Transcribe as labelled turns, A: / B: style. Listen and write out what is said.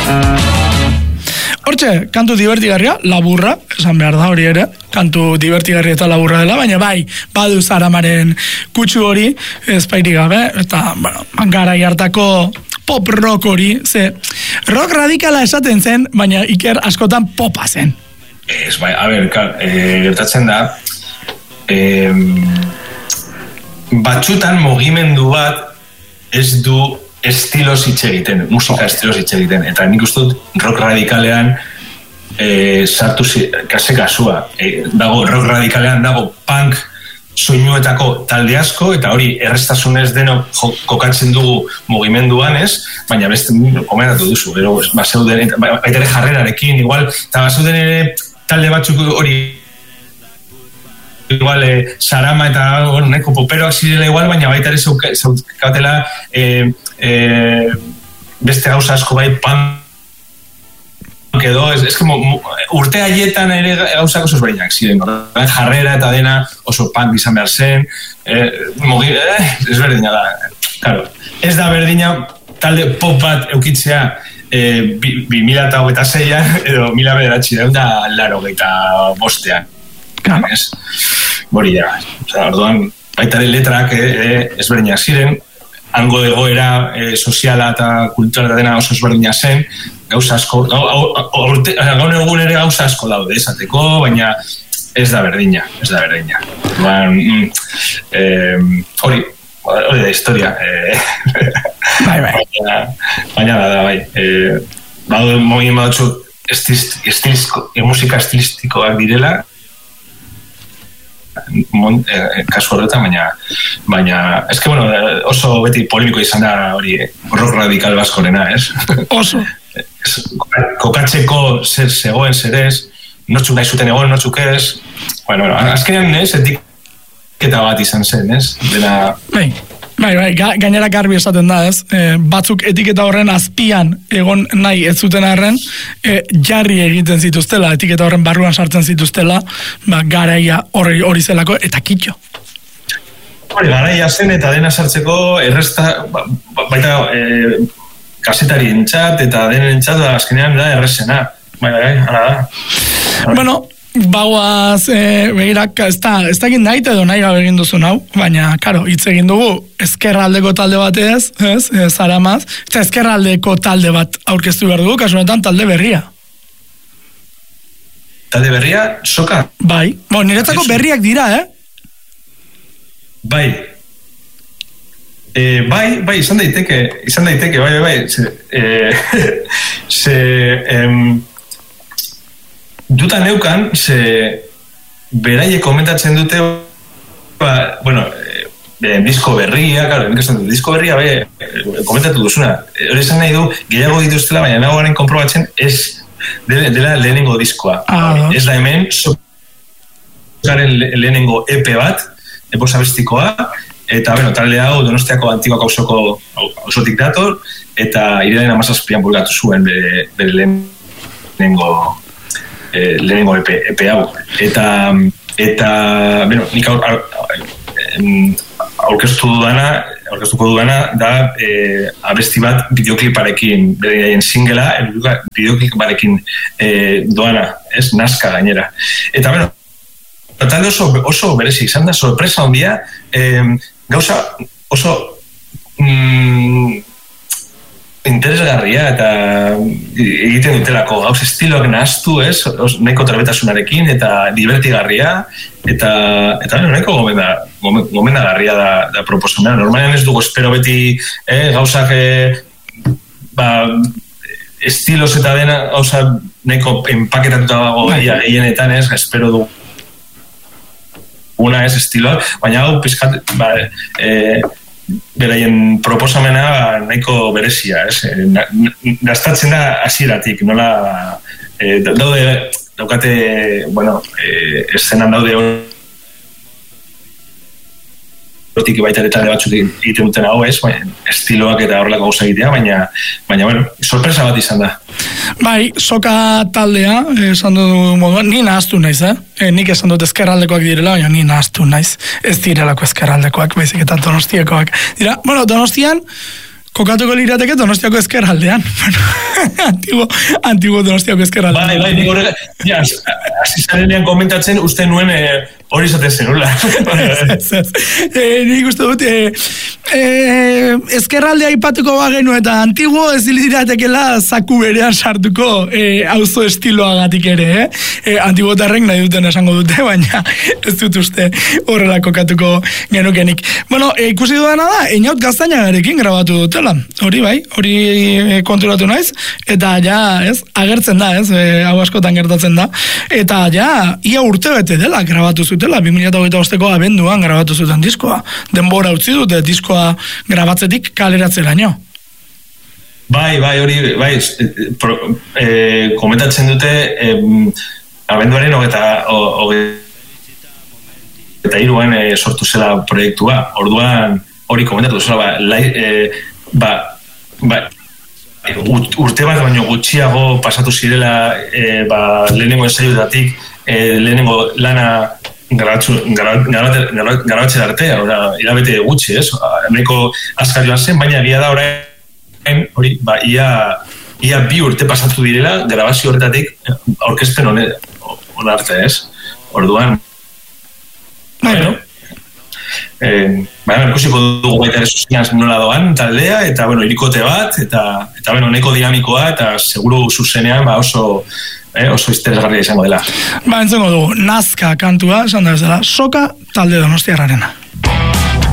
A: Hortxe, kantu divertigarria, laburra, esan behar da hori ere, kantu divertigarria eta laburra dela, baina bai, badu Saramaren kutsu hori, ezpairik gabe, eta, bueno, garai hartako pop rock hori, ze rock radikala esaten zen, baina Iker askotan popa zen.
B: Bai, a ber, gertatzen da, batzutan mugimendu bat ez du estilos hitz egiten, musika estilos hitz egiten, eta nik uste dut rock radikalean sartu kase kasua. Dago rock radikalean, dago punk soinuetako talde asko, eta hori errestasunez denok kokatzen dugu mugimenduan, ez? Baina beste komentatu duzu, gero bazeuden, baita ere jarrerarekin, igual, eta bazeuden ere talde batzuk hori igual Sarama eta neko poperoak zirela igual, baina baita ere zaukatela beste gauza asko bai punk edo, ez como urte haietan ere gauzak oso ezberdinak ziren, jarrera eta dena oso punk izan behar zen, ezberdina da, claro, ez da berdina talde pop bat eukitzea 2026an edo 1985an. Hori da, orduan baita ere letrak ezberdinak ziren, hango egoera soziala eta kultura dena oso ezberdina zen, gauza asko, gaur egun ere gauza asko daude esateko, baina ez da berdina. Hori da historia. Baina da, bai. Badu mogin batzu musika estilistikoak direla, kasu horretan, baina eske, bueno, oso beti polemiko izan da hori rock radikal baskorena, ez?
A: Oso.
B: Kokatzeko zer zegoen, zer ez, nortzuk nahi zuten egon, nortzuk ez, bueno, azkenean, ez, etiketa bat izan zen, ez? Dena...
A: Bai, gainera garbi esaten da, ez? Batzuk etiketa horren azpian egon nahi ez zuten arren, jarri egiten zituztela, etiketa horren barruan sartzen zituztela, garaia hori zelako, eta kitxo.
B: Garaia zen eta dena sartzeko erresta, baita kasetari entzat eta denen entzat azkenean da errezena. Bai, hala da.
A: Bueno, bagoaz, begirak, ez dakit nahi edo nahi gabe egin duzun hau, baina, karo, hitz egin dugu ezkerraldeko talde batez, ez, Saramaz, eta ezkerraldeko talde bat aurkeztu behar dugu, kasunetan talde berria.
B: Talde berria, soka?
A: Bai, niretzako berriak dira,
B: Bai. Bai, izan daiteke, bai. Duta neukan, beraiek komentatzen dute, bueno, disko berria, disko berria, komentatu duzuna. Hori esan nahi du, gehiago dituztela, baina nagoaren konprobatzen ez dela lehenengo diskoa. Ez da hemen, sokaren lehenengo EP bat, eposa bestikoa, eta, bueno, talde hau Donostiako Antiguako auzotik dator, eta iraden 17an publikatu zuen bere lehenengo EP hau. Eta bueno, nik aurkeztuko dudana da abesti bat bideokliparekin, beraien singela, bideokliparekin doana, ez, Nazka gainera. Eta, bueno, talde oso berezi izan da, sorpresa ondia, gauza oso interesgarria eta egiten dutelako gauz estiloak nahaztu, ez, nahiko trebetasunarekin eta divertigarria eta nahiko gomendagarria da proposamena. Normalean ez dugu espero beti gauzak estilos eta dena gauza nahiko empaketatuta dago gehienetan, ez, espero dugu una ez estiloak, baina hau pizkat beraien proposamena nahiko berezia, ez? Gastatzen da hasieratik, nola daukate, bueno, eszenan daude hortik baita ere talde batzuk egiten duten hau, ez? Estiloak eta horrelako gauza egitea, baina, bueno, sorpresa bat izan da.
A: Bai, soka taldea, esan du moduan, ni nahaztu naiz, nik esan dut ezkerraldekoak direla, baina ni nahaztu naiz, ez direlako ezkerraldekoak, baizik eta Donostiakoak. Dira, bueno, Donostian, kokatuko lirateke Donostiako ezkerraldean. Antigo Donostiako ezkerraldean.
B: Bai, nik horrega, azizarenean komentatzen uste nuen hori izaten zenula.
A: Nik uste dut, ezkerraldea ipatuko bagenu eta antigo ez liratekela zaku berean sartuko auzo estiloagatik ere, antigotarrek nahi duten esango dute, baina ez dut uste horrela kokatuko genukenik. Bueno, ikusi dudana da, Einaut Gaztainagarekin grabatu dutela, hori bai, hori konturatu naiz, eta ja, ez, agertzen da, ez, hau askotan gertatzen da, eta ja, ia urte bete dela grabatu zutela, 2025ko abenduan grabatu zuten diskoa, denbora utzi dute diskoa grabatzetik kaleratzeraino.
B: Bai, hori, komentatzen dute abenduaren eta iruan sortu zela proiektua, orduan hori komentatu zela, urte bat baino gutxiago pasatu zirela lehenengo ensaioetatik, lehenengo lana grabatzen artea, irabete gutxi, ez? Nahiko azkar joan zen, baina egia da orain, hori, ia 2 urte pasatu direla, grabazio horretatik aurkezpen honarte, ez? Orduan, bueno, ikusiko dugu baita ere zuzenean nola doan taldea, eta, bueno, irikote bat, eta bueno, nahiko dinamikoa, eta seguru zuzenean, oso interesgarria izango dela.
A: Entzengo dugu, Nazka kantua, esan da bezala, Soka talde Donostiarrarena.